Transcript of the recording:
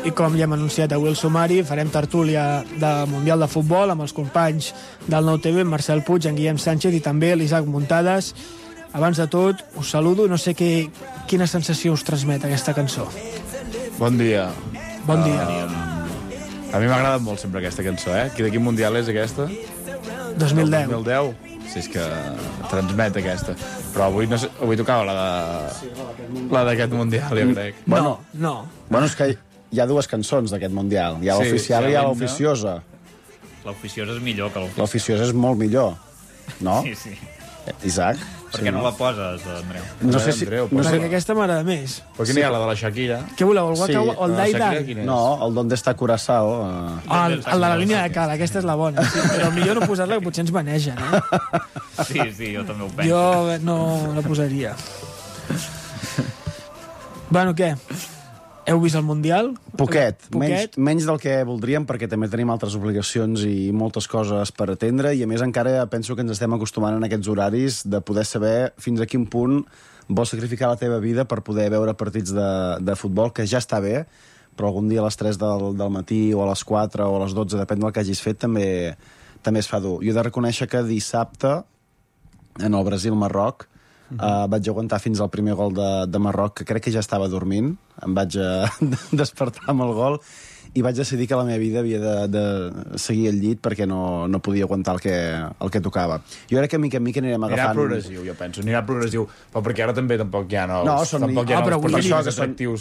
i com ja hem anunciat avui el sumari, farem tertúlia de Mundial de Futbol amb els companys del Nou TV, Marcel Puig, en Guillem Sánchez i també l'Isaac Muntades. Abans de tot, us saludo, no sé quina sensació us transmet aquesta cançó. Bon dia. Bon dia. A mi m'ha agradat molt sempre aquesta cançó, De quin Mundial és aquesta? 2010. 2010? Sí, és que transmet aquesta. Però avui, no sé, avui tocava la d'aquest Mundial, jo crec. No. Bueno, és que hi ha dues cançons d'aquest Mundial. Hi ha l'oficial i hi ha l'oficiosa. L'oficiosa és millor que l'oficiosa. L'oficiosa és molt millor, no? Sí. Isaac? Per què no la poses, Andreu? No sé si... Perquè aquesta m'agrada més. Però quina hi ha, la de la Shakira? Què voleu, el Waka o el Dai Dai? No, el Donde està Curaçao. El de la línia de cara, aquesta és la bona. Sí, però millor no posar-la, que potser ens banegen, Sí, jo també ho penso. Jo no la posaria. Bueno, què? Heu vist el Mundial? Poquet. Menys del que voldríem, perquè també tenim altres obligacions i moltes coses per atendre, i a més encara penso que ens estem acostumant en aquests horaris de poder saber fins a quin punt vols sacrificar la teva vida per poder veure partits de futbol, que ja està bé, però algun dia a les 3 del matí o a les 4 o a les 12, depèn del que hagis fet, també es fa dur. Jo he de reconèixer que dissabte, en el Brasil-Marroc, vaig aguantar fins al primer gol de Marroc, que crec que ja estava dormint. Em vaig despertar amb el gol i vaig decidir que la meva vida havia de seguir al llit perquè no podia aguantar el que tocava. Jo crec que mica en mica anirem agafant... Anirà progressiu, jo penso, anirà progressiu, però perquè ara també tampoc hi ha nous... No, són... tampoc hi ha nous per això atractius